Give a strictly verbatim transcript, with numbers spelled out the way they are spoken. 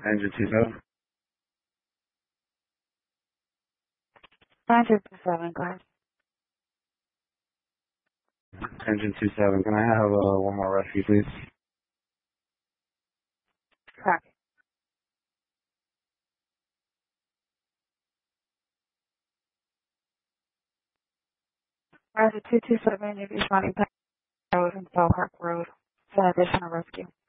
Engine two seven. nine two seven, go ahead. Engine two seven. Can I have uh, one more rescue, please? Copy. Roger two two seven, you're responding to Road and Falkirk Road. It's an additional rescue.